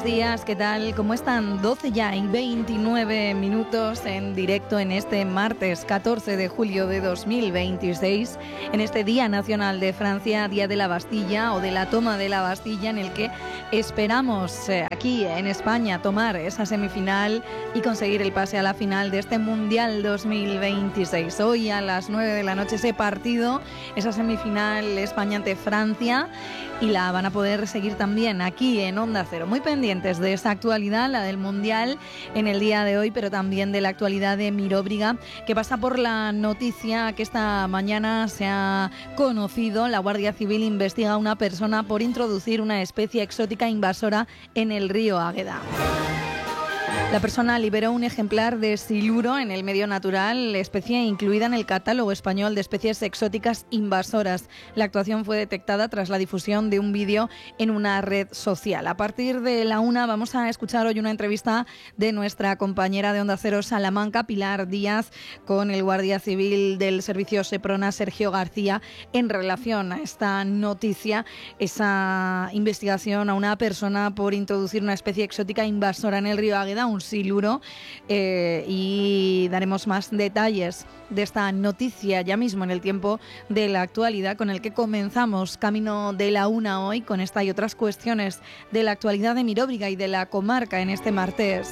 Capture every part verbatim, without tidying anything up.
buenos días, ¿qué tal? ¿Cómo están? doce ya y veintinueve minutos en directo en este martes catorce de julio de dos mil veintiséis, en este Día Nacional de Francia, Día de la Bastilla o de la toma de la Bastilla, en el que esperamos eh, aquí en España tomar esa semifinal y conseguir el pase a la final de este Mundial dos mil veintiséis. Hoy a las nueve de la noche ese partido, esa semifinal España ante Francia, y la van a poder seguir también aquí en Onda Cero. Muy pendientes de esa actualidad, la del Mundial en el día de hoy, pero también de la actualidad de Miróbriga, que pasa por la noticia que esta mañana se ha conocido. La Guardia Civil investiga a una persona por introducir una especie exótica invasora en el río Águeda. La persona liberó un ejemplar de siluro en el medio natural, especie incluida en el catálogo español de especies exóticas invasoras. La actuación fue detectada tras la difusión de un vídeo en una red social. A partir de la una vamos a escuchar hoy una entrevista de nuestra compañera de Onda Cero Salamanca, Pilar Díaz, con el guardia civil del servicio Seprona, Sergio García, en relación a esta noticia, esa investigación a una persona por introducir una especie exótica invasora en el río Águeda, un siluro, eh, y daremos más detalles de esta noticia ya mismo en el tiempo de la actualidad, con el que comenzamos camino de la una hoy, con esta y otras cuestiones de la actualidad de Miróbriga y de la comarca en este martes.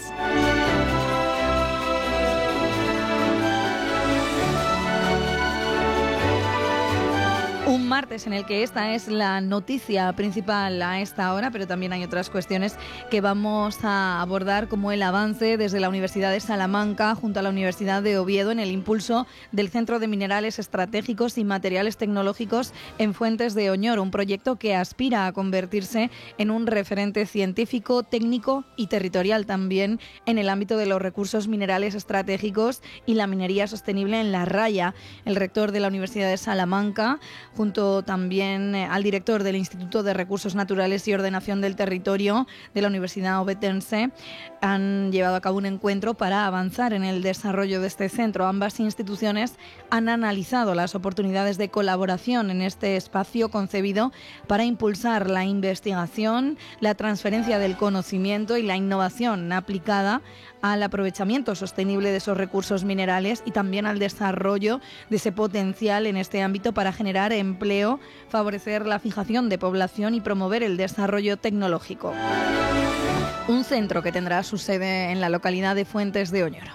Un martes en el que esta es la noticia principal a esta hora, pero también hay otras cuestiones que vamos a abordar, como el avance desde la Universidad de Salamanca junto a la Universidad de Oviedo en el impulso del Centro de Minerales Estratégicos y Materiales Tecnológicos en Fuentes de Oñoro, un proyecto que aspira a convertirse en un referente científico, técnico y territorial también en el ámbito de los recursos minerales estratégicos y la minería sostenible en La Raya. El rector de la Universidad de Salamanca, junto también al director del Instituto de Recursos Naturales y Ordenación del Territorio de la Universidad Ovetense, han llevado a cabo un encuentro para avanzar en el desarrollo de este centro. Ambas instituciones han analizado las oportunidades de colaboración en este espacio concebido para impulsar la investigación, la transferencia del conocimiento y la innovación aplicada al aprovechamiento sostenible de esos recursos minerales y también al desarrollo de ese potencial en este ámbito para generar empleo, favorecer la fijación de población y promover el desarrollo tecnológico. Un centro que tendrá su sede en la localidad de Fuentes de Oñoro.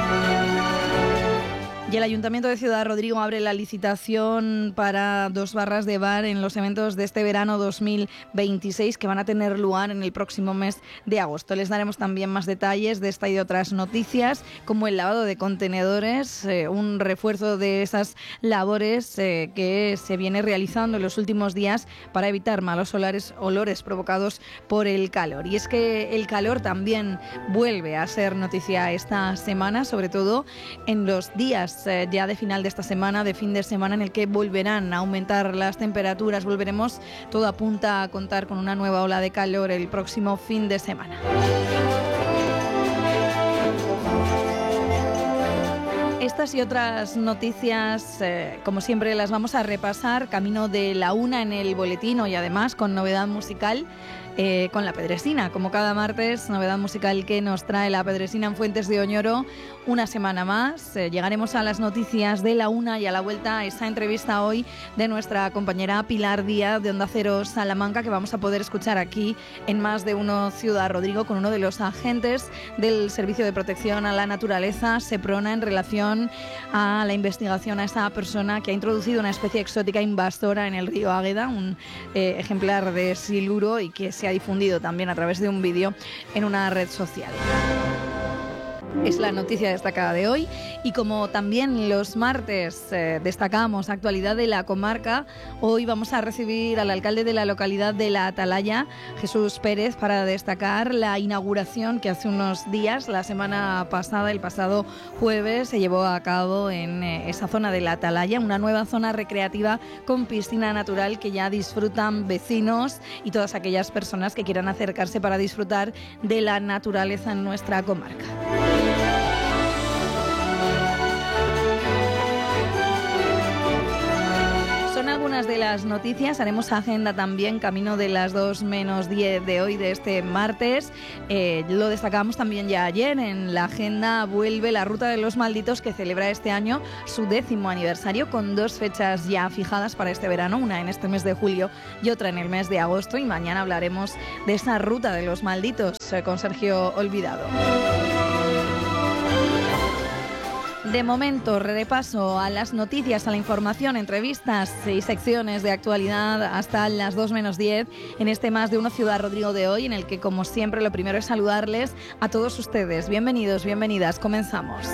Y el Ayuntamiento de Ciudad Rodrigo abre la licitación para dos barras de bar en los eventos de este verano dos mil veintiséis, que van a tener lugar en el próximo mes de agosto. Les daremos también más detalles de esta y de otras noticias, como el lavado de contenedores, eh, un refuerzo de esas labores eh, que se viene realizando en los últimos días para evitar malos olores, olores provocados por el calor. Y es que el calor también vuelve a ser noticia esta semana, sobre todo en los días ya de final de esta semana, de fin de semana, en el que volverán a aumentar las temperaturas. Volveremos, todo apunta a contar con una nueva ola de calor el próximo fin de semana. Estas y otras noticias, eh, como siempre, las vamos a repasar camino de la una en el boletín, y además con novedad musical. Eh, con La Pedresina, como cada martes, novedad musical que nos trae La Pedresina en Fuentes de Oñoro. Una semana más, eh, llegaremos a las noticias de la una y a la vuelta a esa entrevista hoy de nuestra compañera Pilar Díaz de Onda Cero Salamanca, que vamos a poder escuchar aquí en Más de Uno Ciudad Rodrigo, con uno de los agentes del Servicio de Protección a la Naturaleza, Seprona, en relación a la investigación a esa persona que ha introducido una especie exótica invasora en el río Águeda, un eh, ejemplar de siluro, y que se ha difundido también a través de un vídeo en una red social. Es la noticia destacada de hoy, y como también los martes eh, destacamos actualidad de la comarca, hoy vamos a recibir al alcalde de la localidad de La Atalaya, Jesús Pérez, para destacar la inauguración que hace unos días, la semana pasada, el pasado jueves, se llevó a cabo en eh, esa zona de La Atalaya, una nueva zona recreativa con piscina natural que ya disfrutan vecinos y todas aquellas personas que quieran acercarse para disfrutar de la naturaleza en nuestra comarca. algunas de las noticias. Haremos agenda también camino de las dos menos diez de hoy, de este martes. Eh, lo destacamos también ya ayer. En la agenda vuelve la Ruta de los Malditos, que celebra este año su décimo aniversario, con dos fechas ya fijadas para este verano, una en este mes de julio y otra en el mes de agosto. Y mañana hablaremos de esa Ruta de los Malditos eh, con Sergio Olvidado. De momento, repaso a las noticias, a la información, entrevistas y secciones de actualidad hasta las dos menos diez en este Más de Uno Ciudad Rodrigo de hoy, en el que, como siempre, lo primero es saludarles a todos ustedes. Bienvenidos, bienvenidas. Comenzamos.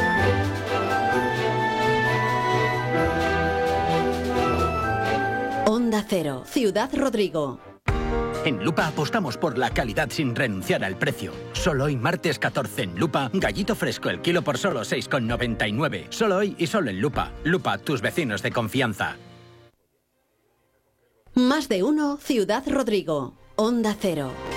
Onda Cero, Ciudad Rodrigo. En Lupa apostamos por la calidad sin renunciar al precio. Solo hoy, martes catorce, en Lupa, gallito fresco el kilo por solo seis con noventa y nueve. Solo hoy y solo en Lupa. Lupa, tus vecinos de confianza. Más de Uno Ciudad Rodrigo. Onda Cero.